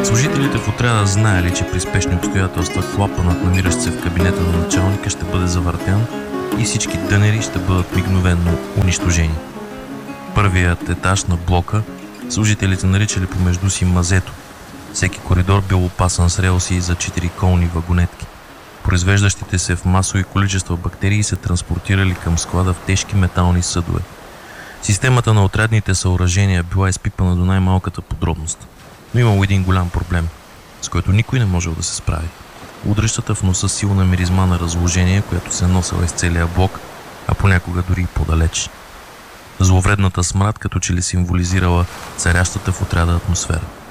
Служителите в отряда знаели, че при спешни обстоятелства клапанът, намиращ се в кабинета на началника, ще бъде завъртян и всички дънери ще бъдат мигновенно унищожени. Първият етаж на блока служителите наричали помежду си мазето. Всеки коридор бил опасан с релси за 4-колни вагонетки. Произвеждащите се в масови количества бактерии се транспортирали към склада в тежки метални съдове. Системата на отрядните съоръжения била изпипана до най-малката подробност. Но имало един голям проблем, с който никой не можел да се справи. Удръщата в носа силна миризма на разложение, която се носела из целия блок, а понякога дори и по-далеч. Зловредната смрад като че ли символизирала царящата в отряда атмосфера.